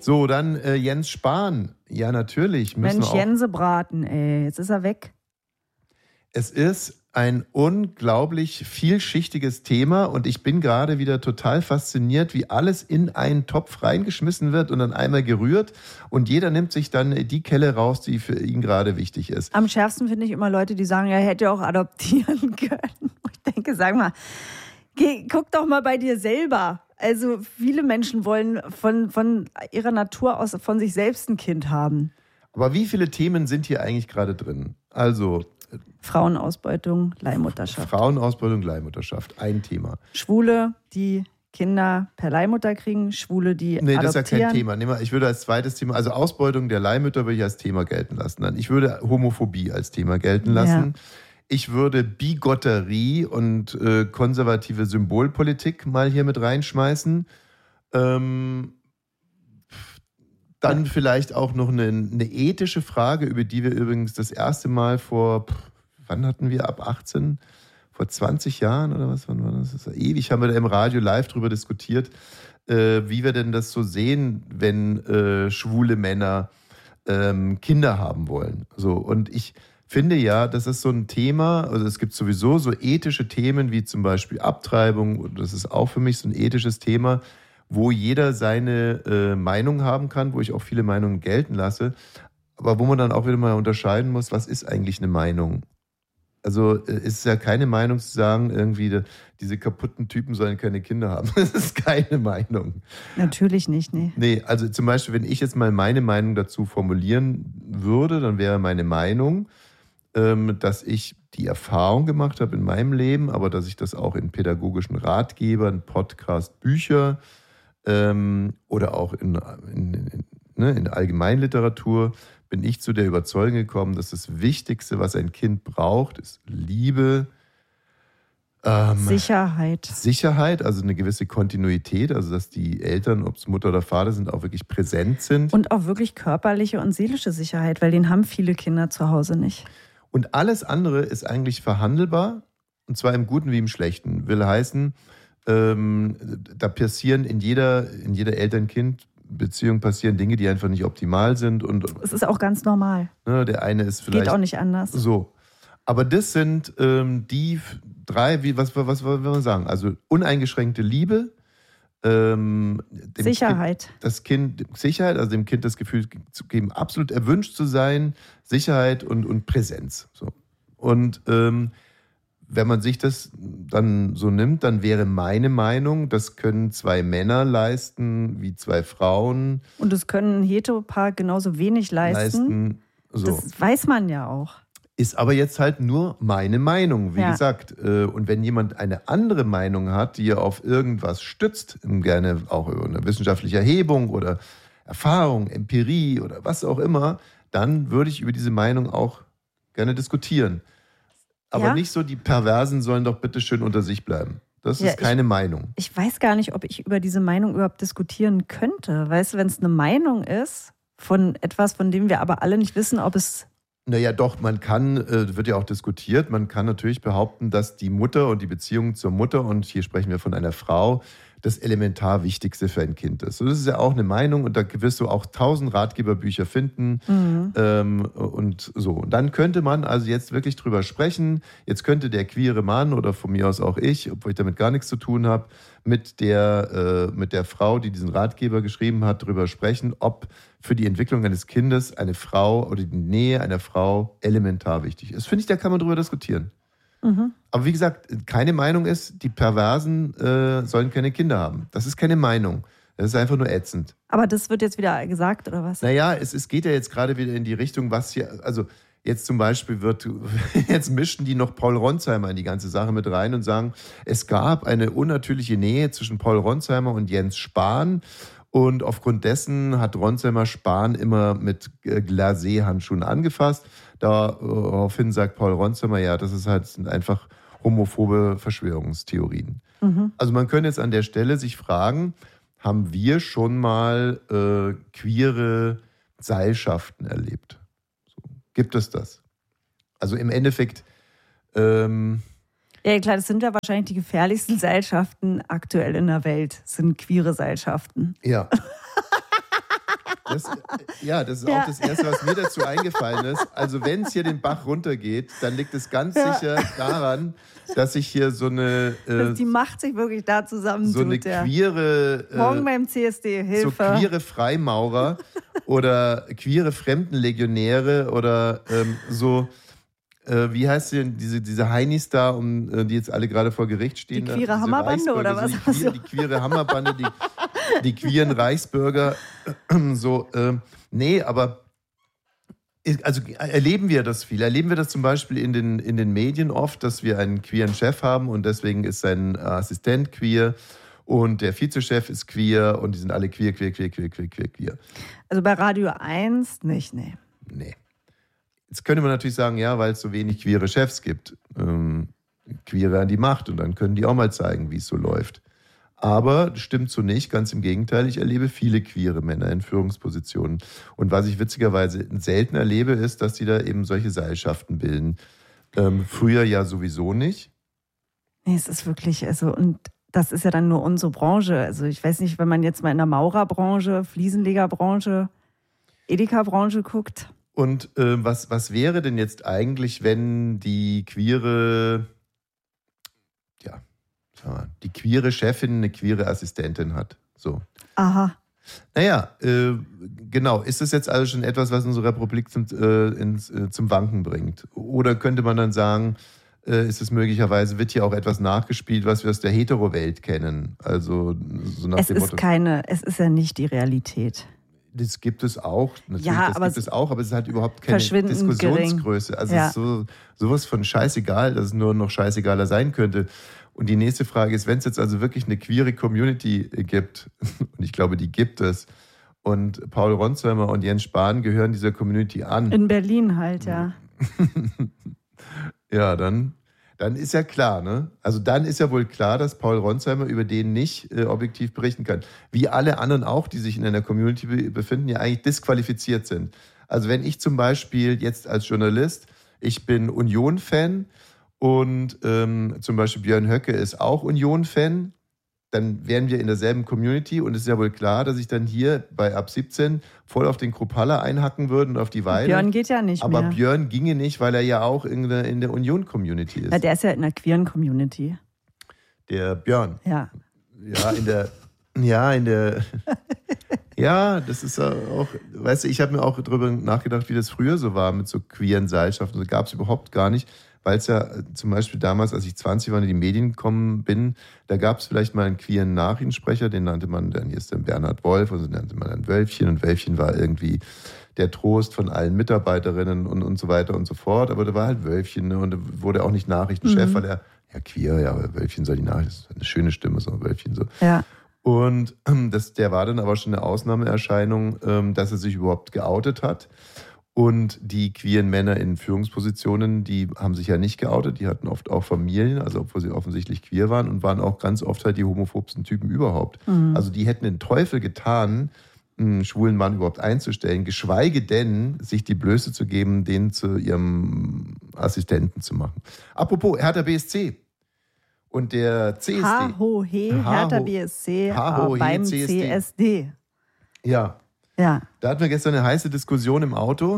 So, dann Jens Spahn. Ja, natürlich. Mensch, Jensebraten, ey. Jetzt ist er weg. Es ist ein unglaublich vielschichtiges Thema und ich bin gerade wieder total fasziniert, wie alles in einen Topf reingeschmissen wird und dann einmal gerührt und jeder nimmt sich dann die Kelle raus, die für ihn gerade wichtig ist. Am schärfsten finde ich immer Leute, die sagen, er hätte auch adoptieren können. Ich denke, sag mal, guck doch mal bei dir selber. Also viele Menschen wollen von ihrer Natur aus von sich selbst ein Kind haben. Aber wie viele Themen sind hier eigentlich gerade drin? Also Frauenausbeutung, Leihmutterschaft. Frauenausbeutung, Leihmutterschaft, ein Thema. Schwule, die Kinder per Leihmutter kriegen, Schwule, die adoptieren. Das ist ja kein Thema. Ich würde als zweites Thema, also Ausbeutung der Leihmütter würde ich als Thema gelten lassen. Dann ich würde Homophobie als Thema gelten lassen. Ja. Ich würde Bigotterie und konservative Symbolpolitik mal hier mit reinschmeißen. Dann vielleicht auch noch eine ethische Frage, über die wir übrigens das erste Mal wann hatten wir ab 18? Vor 20 Jahren oder was? Wann war das? Das ist ewig, haben wir da im Radio live drüber diskutiert, wie wir denn das so sehen, wenn schwule Männer Kinder haben wollen. So, und ich finde ja, das ist so ein Thema, also es gibt sowieso so ethische Themen wie zum Beispiel Abtreibung, und das ist auch für mich so ein ethisches Thema, wo jeder seine Meinung haben kann, wo ich auch viele Meinungen gelten lasse, aber wo man dann auch wieder mal unterscheiden muss, was ist eigentlich eine Meinung? Also ist es ja keine Meinung zu sagen, irgendwie diese kaputten Typen sollen keine Kinder haben. Das ist keine Meinung. Natürlich nicht, nee. Nee, also zum Beispiel, wenn ich jetzt mal meine Meinung dazu formulieren würde, dann wäre meine Meinung, dass ich die Erfahrung gemacht habe in meinem Leben, aber dass ich das auch in pädagogischen Ratgebern, Podcast, Bücher oder auch in Allgemeinliteratur bin ich zu der Überzeugung gekommen, dass das Wichtigste, was ein Kind braucht, ist Liebe, Sicherheit, also eine gewisse Kontinuität, also dass die Eltern, ob es Mutter oder Vater sind, auch wirklich präsent sind. Und auch wirklich körperliche und seelische Sicherheit, weil den haben viele Kinder zu Hause nicht. Und alles andere ist eigentlich verhandelbar, und zwar im Guten wie im Schlechten. Will heißen, da passieren in jeder Eltern-Kind-Beziehung passieren Dinge, die einfach nicht optimal sind. Und es ist auch ganz normal. Der eine ist vielleicht... Geht auch nicht anders. So. Aber das sind die drei, was will man sagen? Also uneingeschränkte Liebe, Sicherheit. Sicherheit, also dem Kind das Gefühl zu geben, absolut erwünscht zu sein, Sicherheit und Präsenz. So. Und wenn man sich das dann so nimmt, dann wäre meine Meinung, das können 2 Männer leisten wie 2 Frauen. Und das können ein Heteropaar genauso wenig leisten. So. Das weiß man ja auch. Ist aber jetzt halt nur meine Meinung, wie gesagt. Und wenn jemand eine andere Meinung hat, die er auf irgendwas stützt, gerne auch über eine wissenschaftliche Erhebung oder Erfahrung, Empirie oder was auch immer, dann würde ich über diese Meinung auch gerne diskutieren. Aber nicht so, die Perversen sollen doch bitte schön unter sich bleiben. Das ist keine Meinung. Ich weiß gar nicht, ob ich über diese Meinung überhaupt diskutieren könnte. Weißt du, wenn es eine Meinung ist von etwas, von dem wir aber alle nicht wissen, ob es... Naja, doch, man kann, wird ja auch diskutiert, man kann natürlich behaupten, dass die Mutter und die Beziehung zur Mutter, und hier sprechen wir von einer Frau, das elementar Wichtigste für ein Kind ist. So, das ist ja auch eine Meinung, und da wirst du auch 1000 Ratgeberbücher finden. Und so. Und dann könnte man also jetzt wirklich drüber sprechen. Jetzt könnte der queere Mann oder von mir aus auch ich, obwohl ich damit gar nichts zu tun habe, mit der Frau, die diesen Ratgeber geschrieben hat, drüber sprechen, ob für die Entwicklung eines Kindes eine Frau oder die Nähe einer Frau elementar wichtig ist. Finde ich, da kann man drüber diskutieren. Aber wie gesagt, keine Meinung ist, die Perversen sollen keine Kinder haben. Das ist keine Meinung. Das ist einfach nur ätzend. Aber das wird jetzt wieder gesagt, oder was? Naja, es geht ja jetzt gerade wieder in die Richtung, was hier, also jetzt zum Beispiel jetzt mischen die noch Paul Ronsheimer in die ganze Sache mit rein und sagen, es gab eine unnatürliche Nähe zwischen Paul Ronsheimer und Jens Spahn. Und aufgrund dessen hat Ronsheimer Spahn immer mit Glacé-Handschuhen angefasst. Daraufhin sagt Paul Ronsheimer, ja, das sind einfach homophobe Verschwörungstheorien. Also man könnte jetzt an der Stelle sich fragen, haben wir schon mal queere Seilschaften erlebt? So, gibt es das? Also im Endeffekt... Ja klar, das sind ja wahrscheinlich die gefährlichsten Seilschaften aktuell in der Welt, sind queere Seilschaften. Ja. Das ist auch das Erste, was mir dazu eingefallen ist. Also wenn es hier den Bach runtergeht, dann liegt es ganz sicher daran, dass sich hier so eine... die Macht sich wirklich da zusammen. So eine queere... Morgen beim CSD, Hilfe. So queere Freimaurer oder queere Fremdenlegionäre oder so... wie heißt denn diese Heinis da, die jetzt alle gerade vor Gericht stehen? Die queere Hammerbande oder was? Die queere Hammerbande, die queeren Reichsbürger. Nee, aber also erleben wir das viel? Erleben wir das zum Beispiel in den Medien oft, dass wir einen queeren Chef haben und deswegen ist sein Assistent queer und der Vizechef ist queer und die sind alle queer. Also bei Radio 1 nicht, nee. Nee. Jetzt könnte man natürlich sagen, ja, weil es so wenig queere Chefs gibt. Queere an die Macht und dann können die auch mal zeigen, wie es so läuft. Aber das stimmt so nicht, ganz im Gegenteil. Ich erlebe viele queere Männer in Führungspositionen. Und was ich witzigerweise selten erlebe, ist, dass die da eben solche Seilschaften bilden. Früher ja sowieso nicht. Nee, es ist wirklich, und das ist ja dann nur unsere Branche. Also ich weiß nicht, wenn man jetzt mal in der Maurerbranche, Fliesenlegerbranche, Edeka-Branche guckt. Und was wäre denn jetzt eigentlich, wenn die queere Chefin eine queere Assistentin hat? So. Aha. Naja, genau. Ist das jetzt also schon etwas, was unsere Republik zum Wanken bringt? Oder könnte man dann sagen, ist es möglicherweise, wird hier auch etwas nachgespielt, was wir aus der Hetero-Welt kennen? Also so nach dem Motto. Es ist ja nicht die Realität. Das gibt es auch, natürlich, ja, aber es ist halt überhaupt keine Diskussionsgröße. Gering. Also es ist sowas von scheißegal, dass es nur noch scheißegaler sein könnte. Und die nächste Frage ist, wenn es jetzt also wirklich eine queere Community gibt, und ich glaube, die gibt es, und Paul Ronsheimer und Jens Spahn gehören dieser Community an. In Berlin halt, ja. Ja, dann ist ja klar, ne? Also dann ist ja wohl klar, dass Paul Ronsheimer über den nicht objektiv berichten kann. Wie alle anderen auch, die sich in einer Community befinden, ja eigentlich disqualifiziert sind. Also wenn ich zum Beispiel jetzt als Journalist, ich bin Union-Fan und zum Beispiel Björn Höcke ist auch Union-Fan, dann wären wir in derselben Community und es ist ja wohl klar, dass ich dann hier bei Ab 17 voll auf den Kruppalla einhacken würde und auf die Weide. Björn geht ja nicht aber mehr. Aber Björn ginge nicht, weil er ja auch in der Union-Community ist. Ja, der ist ja in der queeren Community. Der Björn. Ja. Ja, das ist auch, weißt du, ich habe mir auch darüber nachgedacht, wie das früher so war mit so queeren Seilschaften. Das gab es überhaupt gar nicht. Weil es ja zum Beispiel damals, als ich 20 war und in die Medien gekommen bin, da gab es vielleicht mal einen queeren Nachrichtensprecher, den nannte man dann, hier ist der Bernhard Wolf, und den nannte man dann Wölfchen. Und Wölfchen war irgendwie der Trost von allen Mitarbeiterinnen und so weiter und so fort. Aber da war halt Wölfchen, ne? Und er wurde auch nicht Nachrichtenchef, weil er, ja queer, ja, aber Wölfchen soll die Nachricht, das ist eine schöne Stimme, so Wölfchen so. Ja. Und der war dann aber schon eine Ausnahmeerscheinung, dass er sich überhaupt geoutet hat. Und die queeren Männer in Führungspositionen, die haben sich ja nicht geoutet, die hatten oft auch Familien, also obwohl sie offensichtlich queer waren und waren auch ganz oft halt die homophobsten Typen überhaupt. Mhm. Also die hätten den Teufel getan, einen schwulen Mann überhaupt einzustellen, geschweige denn, sich die Blöße zu geben, den zu ihrem Assistenten zu machen. Apropos Hertha BSC und der CSD. Hertha BSC beim CSD. Ja. Ja. Da hatten wir gestern eine heiße Diskussion im Auto.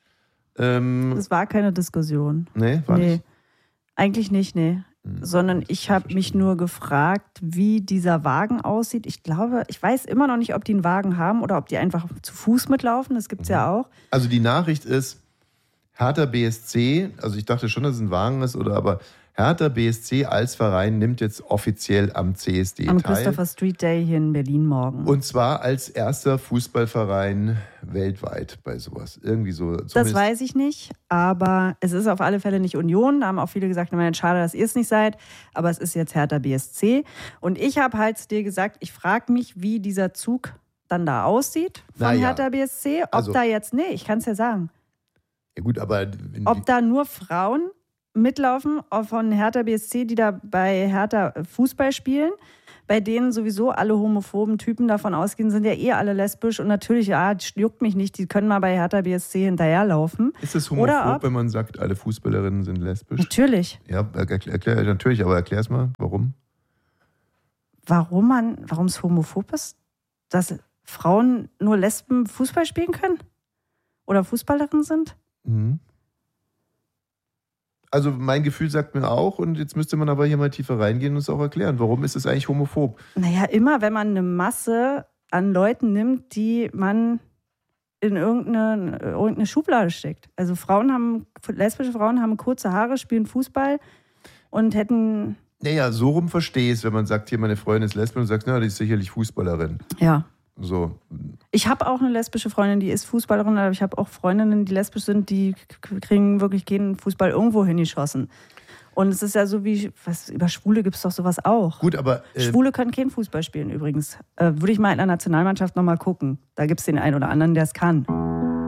Das war keine Diskussion. Nee, war nicht? Eigentlich nicht, nee. Sondern ich habe mich nur gefragt, wie dieser Wagen aussieht. Ich weiß immer noch nicht, ob die einen Wagen haben oder ob die einfach zu Fuß mitlaufen. Das gibt es ja auch. Also die Nachricht ist, Hertha BSC, also ich dachte schon, dass es ein Wagen ist, aber Hertha BSC als Verein nimmt jetzt offiziell am CSD teil. Am Christopher Street Day hier in Berlin morgen. Und zwar als erster Fußballverein weltweit bei sowas. Irgendwie so. Das weiß ich nicht, aber es ist auf alle Fälle nicht Union. Da haben auch viele gesagt, schade, dass ihr es nicht seid. Aber es ist jetzt Hertha BSC. Und ich habe halt zu dir gesagt, ich frage mich, wie dieser Zug dann da aussieht von Hertha BSC. Ich kann es ja sagen. Ja gut, aber... Ob da nur Frauen mitlaufen von Hertha BSC, die da bei Hertha Fußball spielen, bei denen sowieso alle homophoben Typen davon ausgehen, sind ja alle lesbisch und natürlich, juckt mich nicht, die können mal bei Hertha BSC hinterherlaufen. Ist es homophob, wenn man sagt, alle Fußballerinnen sind lesbisch? Natürlich. Ja, natürlich, aber erklär es mal, warum? Warum es homophob ist? Frauen nur Lesben Fußball spielen können? Oder Fußballerinnen sind? Mhm. Also mein Gefühl sagt mir auch, und jetzt müsste man aber hier mal tiefer reingehen und es auch erklären. Warum ist es eigentlich homophob? Naja, immer wenn man eine Masse an Leuten nimmt, die man in irgendeine Schublade steckt. Also lesbische Frauen haben kurze Haare, spielen Fußball und hätten... Naja, so rum verstehe ich es, wenn man sagt, hier meine Freundin ist Lesbin und sagt, na, die ist sicherlich Fußballerin. Ja. So. Ich habe auch eine lesbische Freundin, die ist Fußballerin, aber ich habe auch Freundinnen, die lesbisch sind, die kriegen wirklich keinen Fußball irgendwo hingeschossen. Und es ist ja so wie, über Schwule gibt es doch sowas auch. Gut, aber... Schwule können keinen Fußball spielen übrigens. Würde ich mal in der Nationalmannschaft nochmal gucken. Da gibt es den einen oder anderen, der es kann.